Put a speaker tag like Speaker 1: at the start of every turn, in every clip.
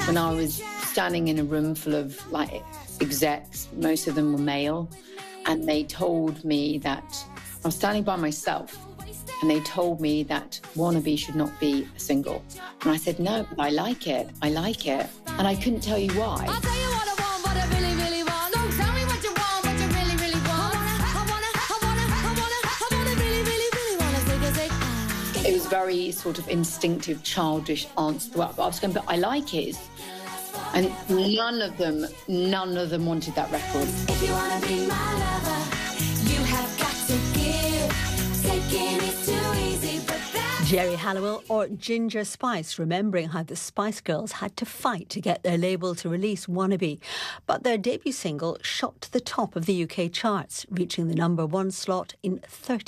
Speaker 1: when I was standing in a room full of like execs, most of them were male, and they told me that I was standing by myself, and they told me that Wannabe should not be a single. And I said, no, I like it. I like it. And I couldn't tell you why.
Speaker 2: I'll tell you what I want, what I really, really want. So tell me what you want, what you really, really want. I wanna really, really, really wanna zig.
Speaker 1: It was very sort of instinctive, childish answer. Well, I was going, but I like it. And none of them wanted that record.
Speaker 2: If you wanna be my lover, you have got to give. Taking is too easy, but that's...
Speaker 3: Geri Halliwell or Ginger Spice, remembering how the Spice Girls had to fight to get their label to release Wannabe. But their debut single shot to the top of the UK charts, reaching the #1 slot in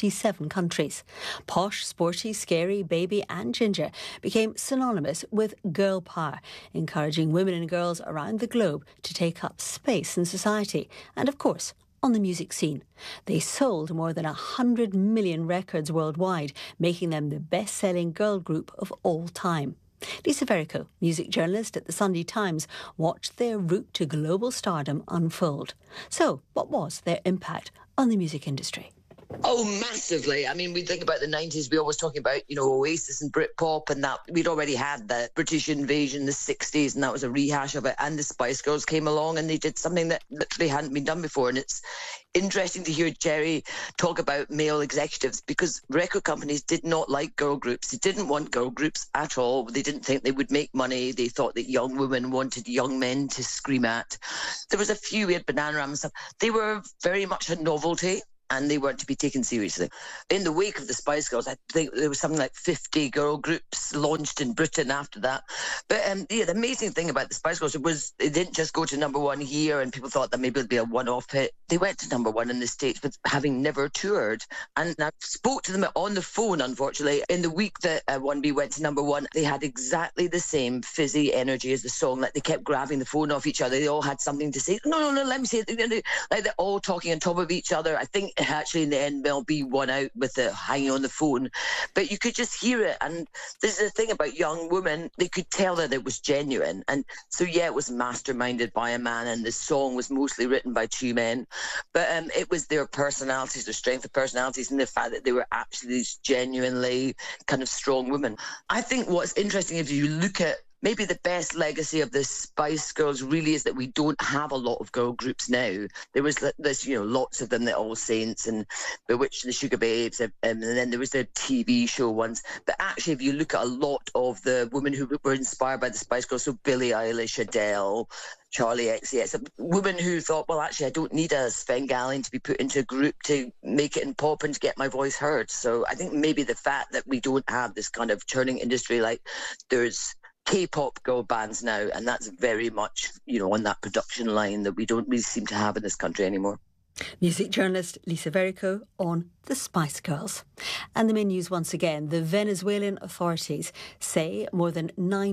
Speaker 3: 37 countries. Posh, sporty, scary, baby and ginger became synonymous with girl power, encouraging women and girls around the globe to take up space in society and, of course, on the music scene. They sold more than 100 million records worldwide, making them the best-selling girl group of all time. Lisa Verrico, music journalist at the Sunday Times, watched their route to global stardom unfold. So, what was their impact on the music industry?
Speaker 4: Oh, massively. I mean, we think about the 90s, we're always talking about, Oasis and Britpop, and that we'd already had the British invasion in the 60s, and that was a rehash of it. And the Spice Girls came along and they did something that literally hadn't been done before. And it's interesting to hear Geri talk about male executives, because record companies did not like girl groups. They didn't want girl groups at all. They didn't think they would make money. They thought that young women wanted young men to scream at. There was a few, we had Bananarama and stuff. They were very much a novelty, and they weren't to be taken seriously. In the wake of the Spice Girls, I think there was something like 50 girl groups launched in Britain after that. But the amazing thing about the Spice Girls was they didn't just go to #1 here and people thought that maybe it'd be a one-off hit. They went to #1 in the States, but having never toured. And I spoke to them on the phone, unfortunately. In the week that Wannabe went to #1, they had exactly the same fizzy energy as the song. Like, they kept grabbing the phone off each other. They all had something to say. No, let me say it. Like, they're all talking on top of each other. I think actually in the end Mel B won out with the hanging on the phone, but you could just hear it. And this is the thing about young women, they could tell that it was genuine. And so it was masterminded by a man, and the song was mostly written by two men, but it was their personalities, their strength of personalities, and the fact that they were actually these genuinely kind of strong women. I think what's interesting, if you look at maybe the best legacy of the Spice Girls, really is that we don't have a lot of girl groups now. There was lots of them, the All Saints and Bewitched and the Sugar Babes, and then there was the TV show ones. But actually, if you look at a lot of the women who were inspired by the Spice Girls, so Billie Eilish, Adele, Charlie XCX, women who thought, well, actually, I don't need a Svengali to be put into a group to make it in pop and to get my voice heard. So I think maybe the fact that we don't have this kind of churning industry, like there's K-pop girl bands now, and that's very much, on that production line that we don't really seem to have in this country anymore.
Speaker 3: Music journalist Lisa Verrico on the Spice Girls. And the main news once again. The Venezuelan authorities say more than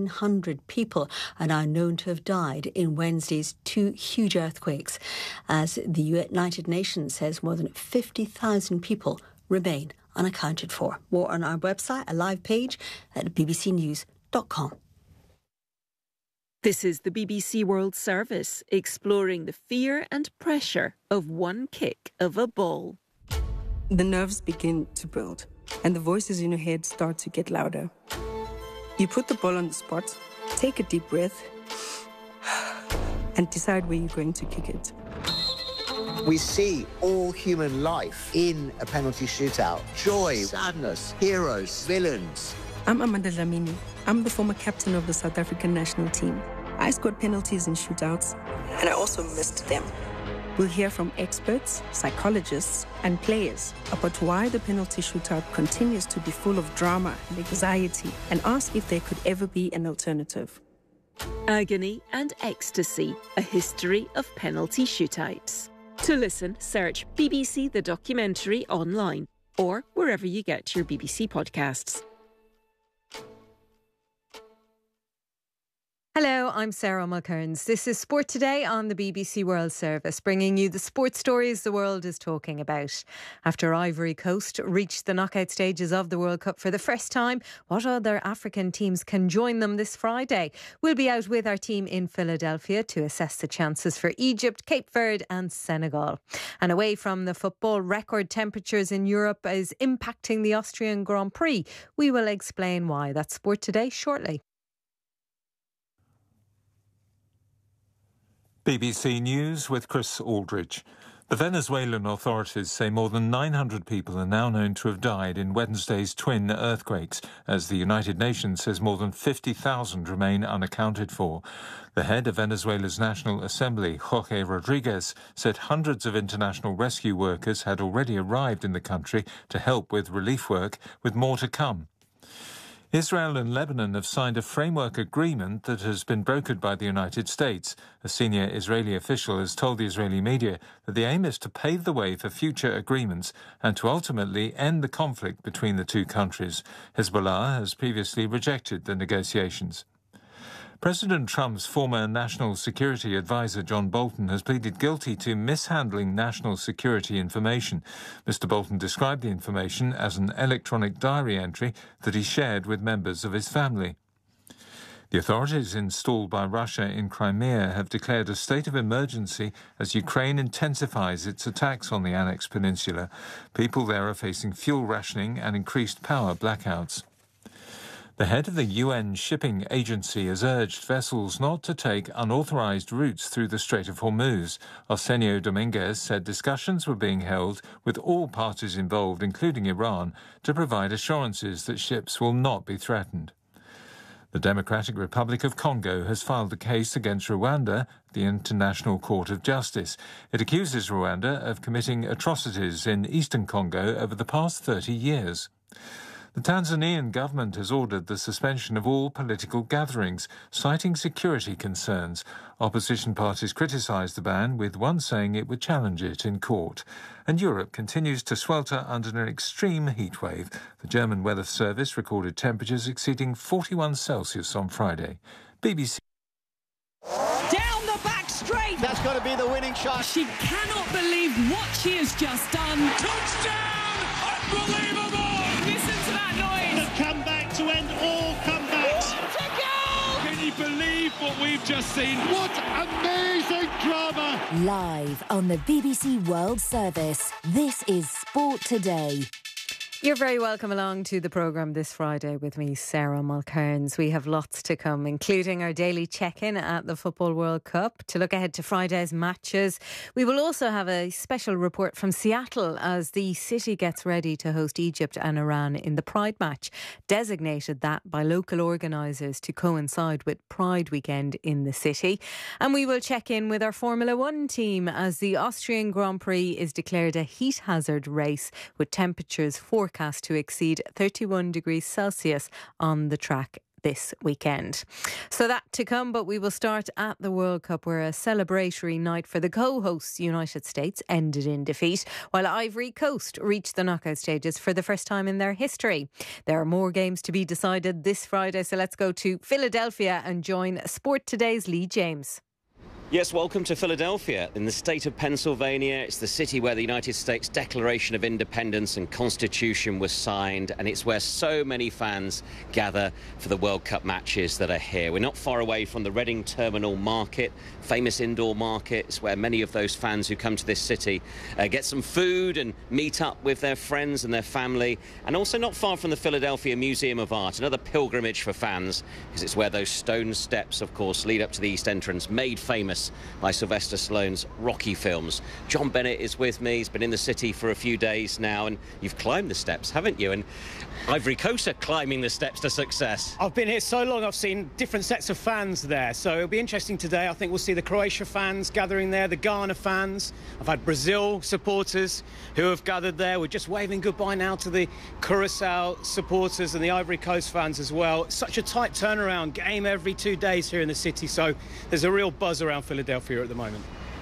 Speaker 3: 900 people are now known to have died in Wednesday's two huge earthquakes, as the United Nations says more than 50,000 people remain unaccounted for. More on our website, a live page at bbcnews.com.
Speaker 5: This is the BBC World Service, exploring the fear and pressure of one kick of a ball.
Speaker 6: The nerves begin to build, and the voices in your head start to get louder. You put the ball on the spot, take a deep breath, and decide where you're going to kick it.
Speaker 7: We see all human life in a penalty shootout. Joy, sadness, heroes, villains.
Speaker 6: I'm Amanda Dlamini. I'm the former captain of the South African national team. I scored penalties in shootouts, and I also missed them. We'll hear from experts, psychologists, and players about why the penalty shootout continues to be full of drama and anxiety, and ask if there could ever be an alternative.
Speaker 5: Agony and Ecstasy, a history of penalty shootouts. To listen, search BBC The Documentary online or wherever you get your BBC podcasts.
Speaker 8: Hello, I'm Sarah Mulcairns. This is Sport Today on the BBC World Service, bringing you the sports stories the world is talking about. After Ivory Coast reached the knockout stages of the World Cup for the first time, what other African teams can join them this Friday? We'll be out with our team in Philadelphia to assess the chances for Egypt, Cape Verde and Senegal. And away from the football, record temperatures in Europe is impacting the Austrian Grand Prix. We will explain why. That's Sport Today shortly.
Speaker 9: BBC News with Chris Aldridge. The Venezuelan authorities say more than 900 people are now known to have died in Wednesday's twin earthquakes, as the United Nations says more than 50,000 remain unaccounted for. The head of Venezuela's National Assembly, Jorge Rodriguez, said hundreds of international rescue workers had already arrived in the country to help with relief work, with more to come. Israel and Lebanon have signed a framework agreement that has been brokered by the United States. A senior Israeli official has told the Israeli media that the aim is to pave the way for future agreements and to ultimately end the conflict between the two countries. Hezbollah has previously rejected the negotiations. President Trump's former National Security Advisor John Bolton has pleaded guilty to mishandling national security information. Mr. Bolton described the information as an electronic diary entry that he shared with members of his family. The authorities installed by Russia in Crimea have declared a state of emergency as Ukraine intensifies its attacks on the annexed peninsula. People there are facing fuel rationing and increased power blackouts. The head of the UN Shipping Agency has urged vessels not to take unauthorized routes through the Strait of Hormuz. Arsenio Dominguez said discussions were being held with all parties involved, including Iran, to provide assurances that ships will not be threatened. The Democratic Republic of Congo has filed a case against Rwanda at the International Court of Justice. It accuses Rwanda of committing atrocities in eastern Congo over the past 30 years. The Tanzanian government has ordered the suspension of all political gatherings, citing security concerns. Opposition parties criticised the ban, with one saying it would challenge it in court. And Europe continues to swelter under an extreme heatwave. The German Weather Service recorded temperatures exceeding 41 Celsius on Friday. BBC.
Speaker 10: Down the back straight.
Speaker 11: That's got to be the winning shot.
Speaker 10: She cannot believe what she has just done. Touchdown! Unbelievable!
Speaker 11: Comeback to end all comebacks.
Speaker 10: What a goal!
Speaker 11: Can you believe what we've just seen? What amazing drama!
Speaker 2: Live on the BBC World Service, this is Sport Today.
Speaker 8: You're very welcome along to the programme this Friday with me, Sarah Mulcairns. We have lots to come, including our daily check-in at the Football World Cup to look ahead to Friday's matches. We will also have a special report from Seattle as the city gets ready to host Egypt and Iran in the Pride match, designated that by local organisers to coincide with Pride weekend in the city. And we will check in with our Formula One team as the Austrian Grand Prix is declared a heat hazard race with temperatures forecast to exceed 31 degrees Celsius on the track this weekend. So that to come, but we will start at the World Cup, where a celebratory night for the co-hosts United States ended in defeat, while Ivory Coast reached the knockout stages for the first time in their history. There are more games to be decided this Friday, so let's go to Philadelphia and join Sport Today's Lee James.
Speaker 12: Yes, welcome to Philadelphia in the state of Pennsylvania. It's the city where the United States Declaration of Independence and Constitution was signed, and it's where so many fans gather for the World Cup matches that are here. We're not far away from the Reading Terminal Market, famous indoor market. It's where many of those fans who come to this city get some food and meet up with their friends and their family, and also not far from the Philadelphia Museum of Art, another pilgrimage for fans, because it's where those stone steps, of course, lead up to the East Entrance, made famous by Sylvester Stallone's Rocky films. John Bennett is with me. He's been in the city for a few days now, and you've climbed the steps, haven't you? And Ivory Coast are climbing the steps to success.
Speaker 13: I've been here so long, I've seen different sets of fans there, so it'll be interesting today. I think we'll see the Croatia fans gathering there, the Ghana fans. I've had Brazil supporters who have gathered there. We're just waving goodbye now to the Curacao supporters and the Ivory Coast fans as well. It's such a tight turnaround, game every 2 days here in the city, so there's a real buzz around Philadelphia at the moment.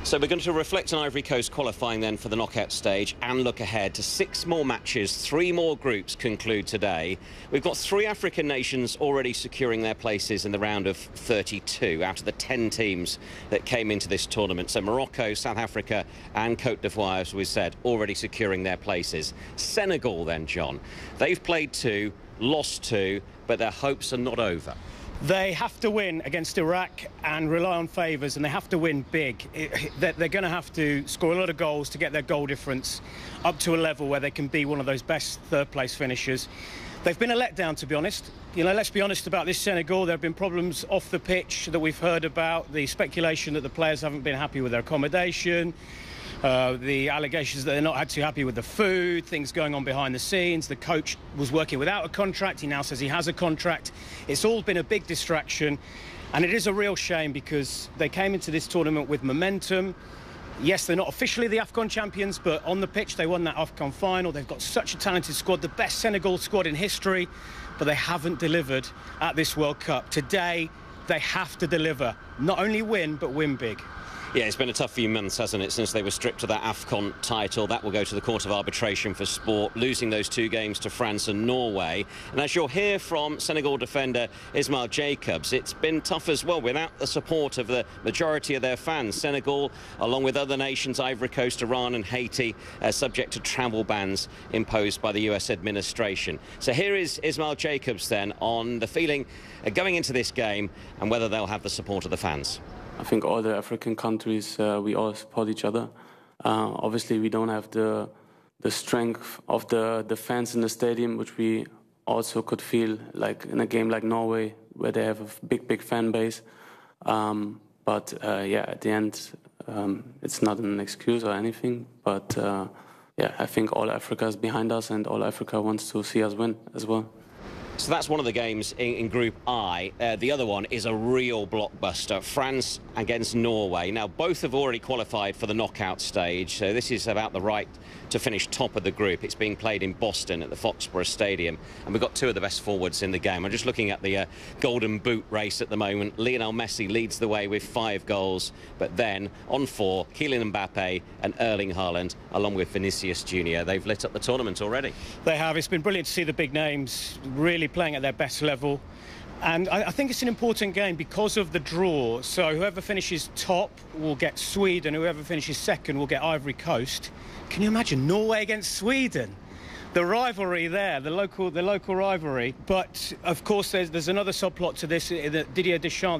Speaker 12: So we're going to reflect on Ivory Coast qualifying then for the knockout stage and look ahead to 6 more matches. 3 more groups conclude today. We've got 3 African nations already securing their places in the round of 32 out of the 10 teams that came into this tournament. So Morocco, South Africa and Cote d'Ivoire, as we said, already securing their places. Senegal then, John. They've played 2, lost 2, but their hopes are not over.
Speaker 13: They have to win against Iraq and rely on favours, and they have to win big. They're going to have to score a lot of goals to get their goal difference up to a level where they can be one of those best third-place finishers. They've been a letdown, to be honest. You know, let's be honest about this Senegal. There have been problems off the pitch that we've heard about, the speculation that the players haven't been happy with their accommodation, the allegations that they're not too happy with the food, things going on behind the scenes. The coach was working without a contract. He now says he has a contract. It's all been a big distraction, and it is a real shame because they came into this tournament with momentum. Yes, they're not officially the AFCON champions, but on the pitch they won that AFCON final. They've got such a talented squad, the best Senegal squad in history, but they haven't delivered at this World Cup. Today, they have to deliver. Not only win, but win big.
Speaker 12: Yeah, it's been a tough few months, hasn't it, since they were stripped of that AFCON title. That will go to the Court of Arbitration for Sport, losing those 2 games to France and Norway. And as you'll hear from Senegal defender Ismail Jacobs, it's been tough as well without the support of the majority of their fans. Senegal, along with other nations, Ivory Coast, Iran and Haiti, subject to travel bans imposed by the US administration. So here is Ismail Jacobs then on the feeling going into this game and whether they'll have the support of the fans.
Speaker 14: I think all the African countries, we all support each other. Obviously, we don't have the strength of the fans in the stadium, which we also could feel like in a game like Norway, where they have a big fan base. But at the end, it's not an excuse or anything. But I think all Africa is behind us, and all Africa wants to see us win as well.
Speaker 12: So that's one of the games in Group I. The other one is a real blockbuster, France against Norway. Now, both have already qualified for the knockout stage, so this is about the right to finish top of the group. It's being played in Boston at the Foxborough Stadium, and we've got 2 of the best forwards in the game. I'm just looking at the Golden Boot race at the moment. Lionel Messi leads the way with 5 goals, but then on 4, Kylian Mbappe and Erling Haaland, along with Vinicius Junior. They've lit up the tournament already.
Speaker 13: They have. It's been brilliant to see the big names really playing at their best level. And I think it's an important game because of the draw. So whoever finishes top will get Sweden, whoever finishes second will get Ivory Coast. Can you imagine Norway against Sweden? The rivalry there, the local rivalry. But of course, there's another subplot to this. That Didier Deschamps,